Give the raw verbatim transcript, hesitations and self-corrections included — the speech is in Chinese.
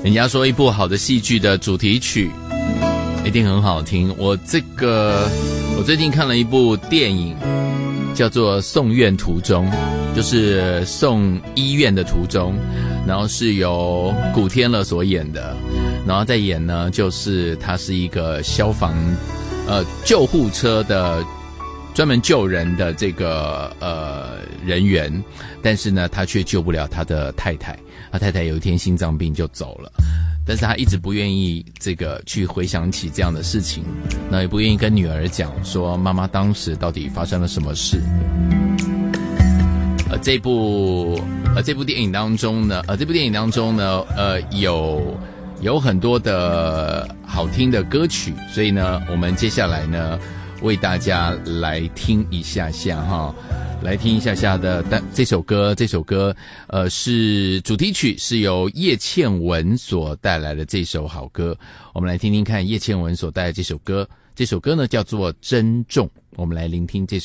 人家说一部好的戏剧的主题曲一定很好听。我这个我最近看了一部电影，叫做《送院途中》，就是送医院的途中，然后是由古天乐所演的，然后在演呢，就是他是一个消防呃救护车的专门救人的这个呃人员，但是呢，他却救不了他的太太。他太太有一天心脏病就走了，但是他一直不愿意这个去回想起这样的事情，那也不愿意跟女儿讲说妈妈当时到底发生了什么事。呃，这部呃这部电影当中呢，呃这部电影当中呢，呃有有很多的好听的歌曲，所以呢，我们接下来呢为大家来听一下下哈。来听一下下的，但这首歌，这首歌，呃，是主题曲，是由叶倩文所带来的这首好歌。我们来听听看叶倩文所带来的这首歌，这首歌呢叫做《珍重》，我们来聆听这首。